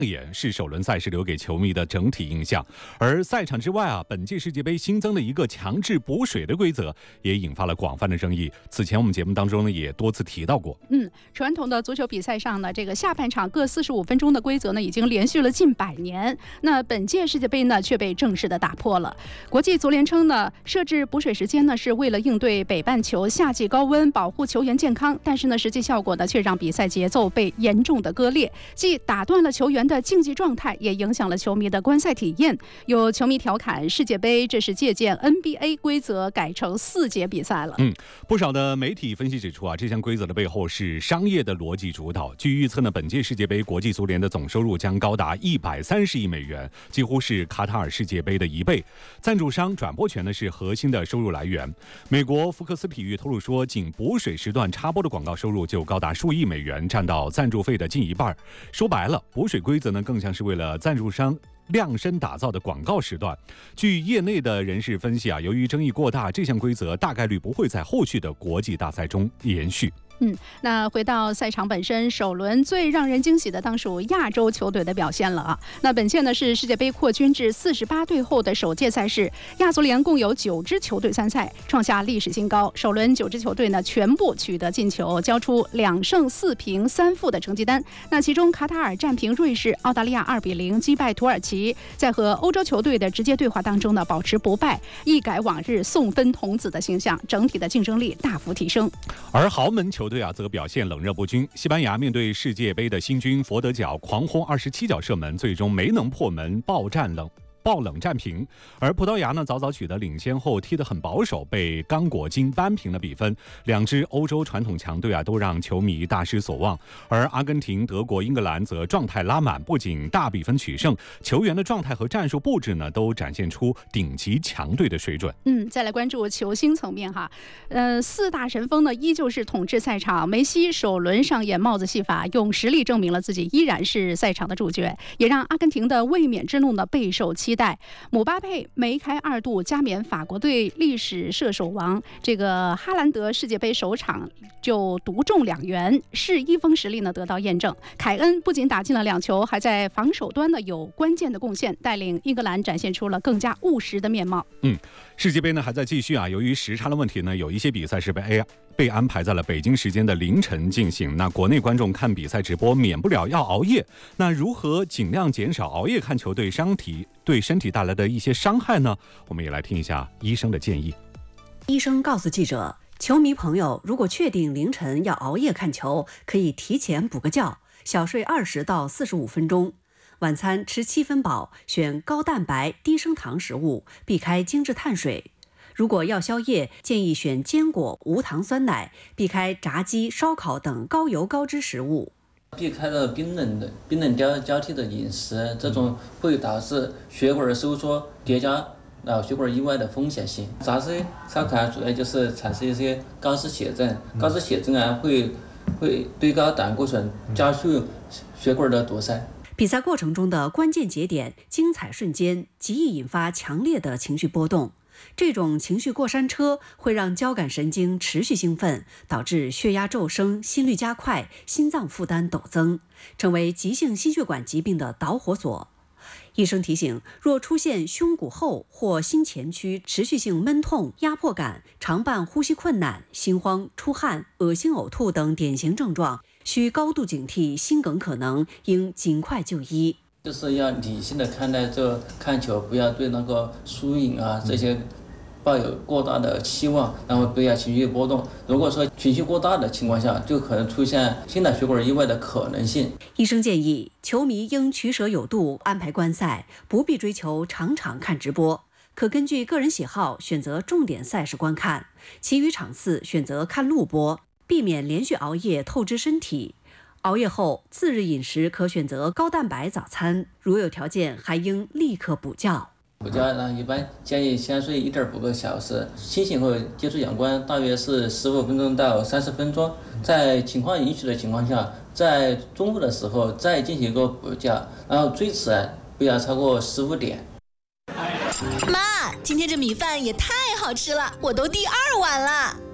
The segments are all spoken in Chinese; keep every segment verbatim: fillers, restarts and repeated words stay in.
眼是首轮赛事留给球迷的整体印象。而赛场之外啊，本届世界杯新增的一个强制补水的规则，也引发了广泛的争议。此前我们节目当中呢，也多次提到过。 嗯，传统的足球比赛上呢，这个下半场各四十五分钟的规则呢，已经连续了近百年。那本届世界杯呢，却被正式的打破了。国际足联称呢，设置补水时间呢，是为了应对北半球夏季高温，保护球员健康。但是呢，实际效果呢，却让比赛节奏被严重的割裂，既打断了球员的竞技状态，也影响了球迷的观赛体验。有球迷调侃，世界杯这是借鉴 N B A 规则改成四节比赛了。 嗯，不少的媒体分析指出啊，这项规则的背后是商业的逻辑主导。据预测呢，本届世界杯国际足联的总收入将高达一百三十亿美元，几乎是卡塔尔世界杯的一倍。赞助商转播权呢是核心的收入来源。美国福克斯体育透露说，仅补水时段插播的广告收入就高达数亿美元，占到赞助费的近一半。说白了，补水规则呢更像是为了赞助商量身打造的广告时段。据业内的人士分析啊，由于争议过大，这项规则大概率不会在后续的国际大赛中延续。 嗯，那回到赛场本身，首轮最让人惊喜的当属亚洲球队的表现了啊。那本届呢是世界杯扩军至四十八队后的首届赛事，亚足联共有九支球队参赛，创下历史新高。首轮九支球队呢全部取得进球，交出两胜四平三负的成绩单。那其中卡塔尔战平瑞士，澳大利亚二比零击败土耳其，在和欧洲球队的直接对话当中呢保持不败，一改往日送分童子的形象，整体的竞争力大幅提升。 而豪门球队啊则表现冷热不均。西班牙面对世界杯的新军佛得角，狂轰二十七脚射门，最终没能破门，爆战冷爆冷战平。而葡萄牙呢早早取得领先后踢得很保守，被刚果金扳平了比分。两支欧洲传统强队啊都让球迷大失所望。而阿根廷、德国、英格兰则状态拉满，不仅大比分取胜，球员的状态和战术布置呢都展现出顶级强队的水准。 嗯，再来关注球星层面哈，呃，四大神锋呢依旧是统治赛场。梅西首轮上演帽子戏法，用实力证明了自己依然是赛场的主角，也让阿根廷的卫冕之路呢备受期待。姆巴佩梅开二度，加冕法国队历史射手王。这个哈兰德世界杯首场就独中两元，是一锋实力呢得到验证。凯恩不仅打进了两球，还在防守端呢有关键的贡献，带领英格兰展现出了更加务实的面貌。 嗯，世界杯呢还在继续啊，由于时差的问题呢，有一些比赛是被 A 被安排在了北京时间的凌晨进行。那国内观众看比赛直播免不了要熬夜，那如何尽量减少熬夜看球对身体对身体带来的一些伤害呢？我们也来听一下医生的建议。 医生告诉记者，球迷朋友如果确定凌晨要熬夜看球，可以提前补个觉，小睡二十到四十五分钟。晚餐吃七分饱，选高蛋白低升糖食物，避开精致碳水。如果要宵夜，建议选坚果、无糖酸奶，避开炸鸡、烧烤等高油高脂食物。 避开了冰冷的冰冷交交替的饮食，这种会导致血管收缩叠加脑血管意外的风险性。炸鸡、烧烤主要就是产生一些高脂血症，高脂血症啊会会堆高胆固醇，加速血管的堵塞。 比赛过程中的关键节点、精彩瞬间，极易引发强烈的情绪波动。这种情绪过山车会让交感神经持续兴奋，导致血压骤升、心率加快、心脏负担陡增，成为急性心血管疾病的导火索。医生提醒，若出现胸骨后或心前区持续性闷痛、压迫感，常伴呼吸困难、心慌、出汗、恶心呕吐等典型症状，需高度警惕心梗可能，应尽快就医。 就是要理性的看待这看球，不要对那个输赢啊这些抱有过大的期望，然后不要情绪波动。如果说情绪过大的情况下，就可能出现心脑血管意外的可能性。 医生建议，球迷应取舍有度安排观赛，不必追求场场看直播，可根据个人喜好选择重点赛事观看，其余场次选择看录播，避免连续熬夜透支身体。熬夜后，次日饮食可选择高蛋白早餐，如有条件还应立刻补觉。 补觉呢，一般建议先睡一点五个小时，清醒后接触阳光大约是十五分钟到三十分钟，在情况允许的情况下，在中午的时候再进行一个补觉，然后最迟不要超过十五点。 妈，今天这米饭也太好吃了，我都第二碗了。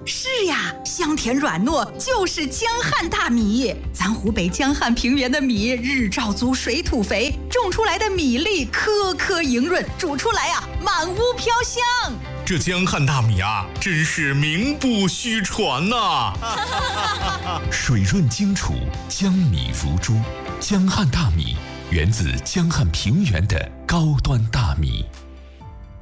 是呀，香甜软糯就是江汉大米。咱湖北江汉平原的米日照足，水土肥，种出来的米粒颗颗莹润，煮出来呀、啊、满屋飘香。 这江汉大米啊，真是名不虚传呐、 啊！水润精储，江米如珠。江汉大米源自江汉平原的高端大米。